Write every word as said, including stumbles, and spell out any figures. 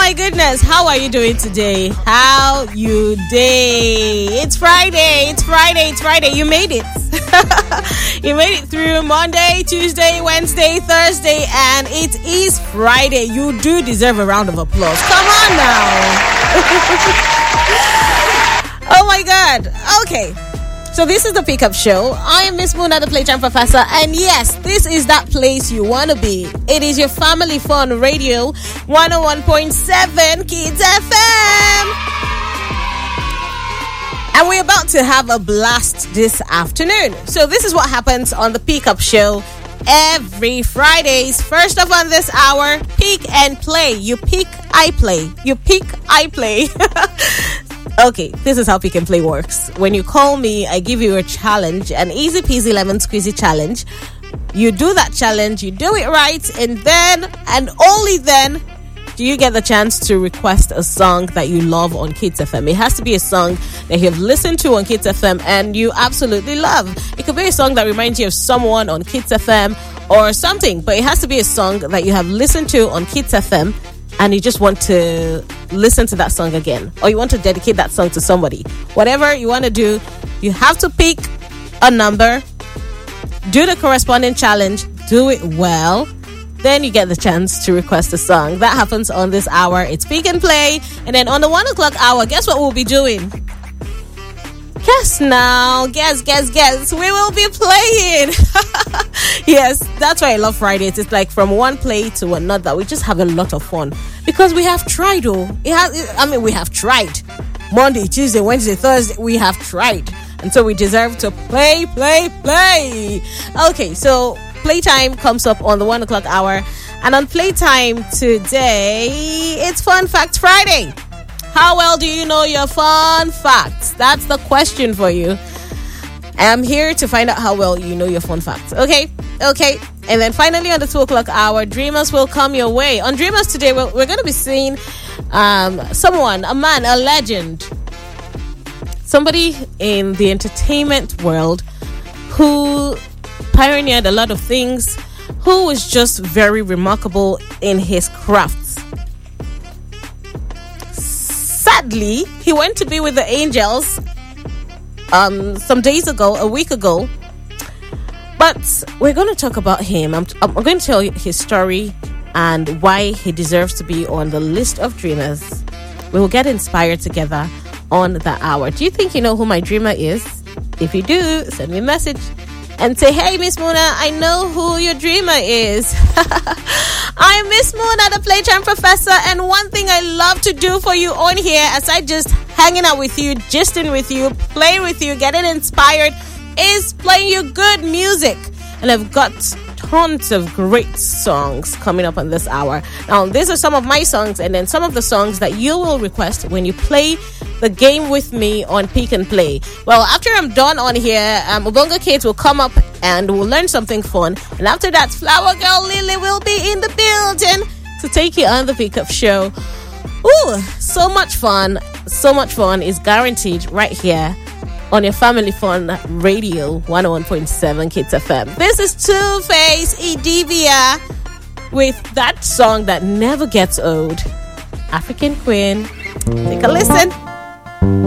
my goodness, how are you doing today? How you day? It's Friday, it's Friday, it's Friday. You made it. You made it through Monday, Tuesday, Wednesday, Thursday, and it is Friday. You do deserve a round of applause. Come on now. Oh my God. Okay. So this is the Pickup Show. I am Miss Muna, the Playtime Professor, and yes, this is that place you want to be. It is your family fun radio, one oh one point seven Kids F M. And we're about to have a blast this afternoon. So this is what happens on the Pickup Show every Fridays. First off on this hour, pick and play. You pick, I play. You pick, I play. Okay, this is how Pick and Play works. When you call me, I give you a challenge, an easy peasy lemon squeezy challenge. You do that challenge, you do it right, and then, and only then, do you get the chance to request a song that you love on Kids F M. It has to be a song that you have listened to on Kids F M and you absolutely love. It could be a song that reminds you of someone on Kids F M or something, but it has to be a song that you have listened to on Kids F M and you just want to listen to that song again, or you want to dedicate that song to somebody. Whatever you want to do, you have to pick a number, do the corresponding challenge, do it well, then you get the chance to request a song. That happens on this hour. It's Pick and Play. And then on the one o'clock hour, guess what we'll be doing? Guess now. Guess, guess, guess. We will be playing. Yes, that's why I love Fridays. It's like from one play to another. We just have a lot of fun. Because we have tried, oh. It has, I mean, we have tried. Monday, Tuesday, Wednesday, Thursday, we have tried. And so we deserve to play, play, play. Okay, so Playtime comes up on the one o'clock hour. And on Playtime today, it's Fun Fact Friday. How well do you know your fun facts? That's the question for you. I'm here to find out how well you know your fun facts. Okay? Okay. And then finally on the two o'clock hour, Dreamers will come your way. On Dreamers today, we're, we're going to be seeing um, someone, a man, a legend. Somebody in the entertainment world who pioneered a lot of things, who was just very remarkable in his crafts. Sadly, he went to be with the angels um, some days ago, a week ago. But we're going to talk about him. I'm, I'm going to tell you his story and why he deserves to be on the list of dreamers. We will get inspired together on the hour. Do you think you know who my dreamer is? If you do, send me a message and say, hey, Miss Muna, I know who your dreamer is. I'm Miss Muna, the Playtime Professor, and one thing I love to do for you on here, aside just hanging out with you, gisting with you, playing with you, getting inspired, is playing you good music. And I've got tons of great songs coming up on this hour. Now, these are some of my songs, and then some of the songs that you will request when you play the game with me on Pick and Play. Well, after I'm done on here, um, Ubongo Kids will come up and we'll learn something fun. And after that, Flower Girl Lily will be in the building to take you on the Pickup Show. Ooh, so much fun. So much fun is guaranteed right here on your Family Fun Radio, one oh one point seven Kids F M. This is Two-Face Idibia with that song that never gets old, African Queen. Take a listen.